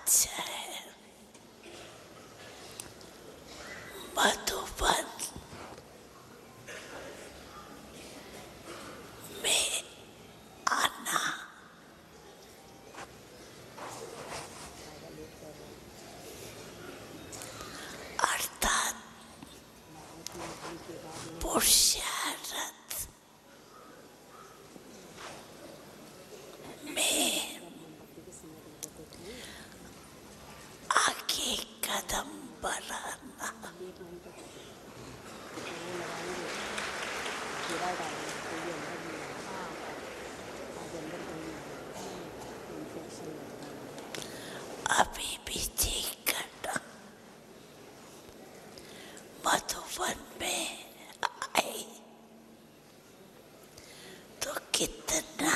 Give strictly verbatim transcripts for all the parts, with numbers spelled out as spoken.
अच्छा है। मधुबन में आना अर्थात पुरुषार्थ में आगे कदम बढ़ाना। अभी भी चेक करना। मधुबन में आए तो कितना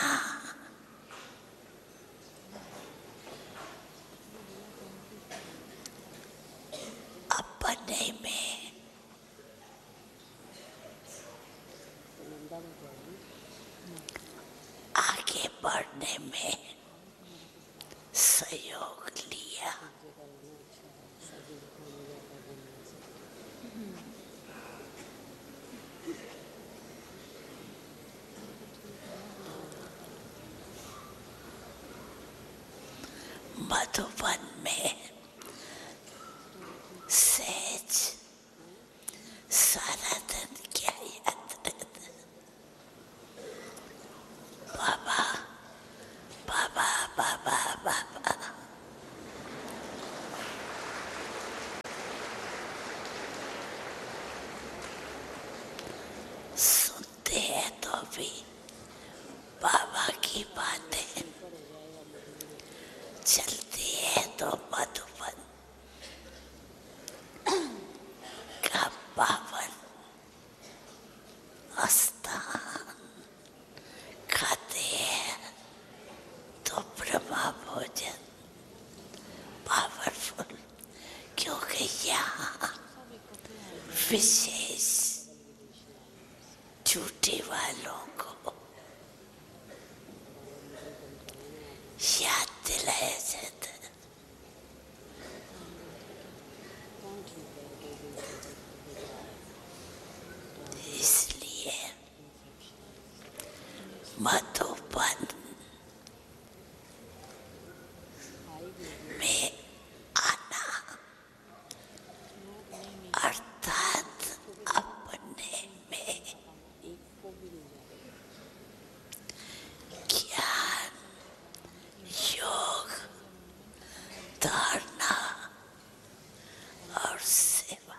अपने में आगे बढ़ने में सहयोग लिया। मधुबन में सहज सारा दिन क्या याद रहता। बाबा बाबा बाबा बाबा सुनते हैं तो भी बाबा की बातें चलती है तो मधुबन का पावन स्थान खाते हैं तो ब्रह्मा भोजन पावरफुल, क्योंकि यहाँ विशेष झूठे वालों को याद दिलाया जाता है। इसलिए मधुबन में आना अर्थात अपने में ज्ञान, योग, धारणा और सेवा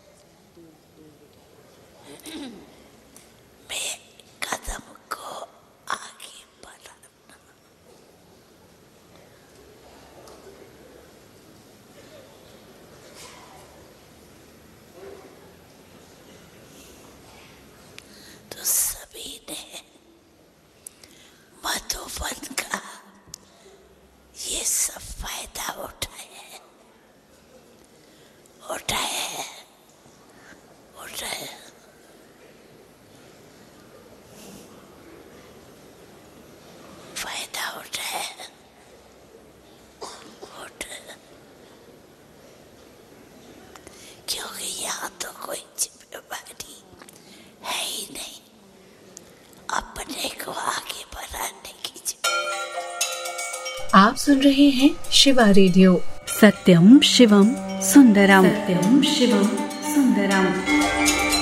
में कदम को आगे बढ़ाना। तो सभी ने मधुबन का ये सब फायदा उठाया है, उठाया है, उठाया है। फायदा उठाया है, उठाया। क्योंकि यहाँ तो कोई जिम्मेवारी है ही नहीं, अपने को आगे बढ़ाने की जिम्मेवारी। आप सुन रहे हैं शिवा रेडियो। सत्यम शिवम सुंदरम। सत्यम शिवम सुंदरम।